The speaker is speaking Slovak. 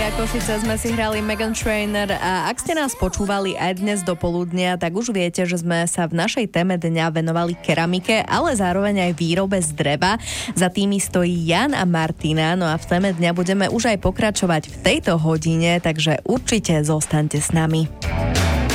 Košice sme si hrali Meghan Trainor a ak ste nás počúvali aj dnes do poludnia, tak už viete, že sme sa v našej téme dňa venovali keramike, ale zároveň aj výrobe z dreva. Za tými stojí Jan a Martina, no a v téme dňa budeme už aj pokračovať v tejto hodine, takže určite zostaňte s nami.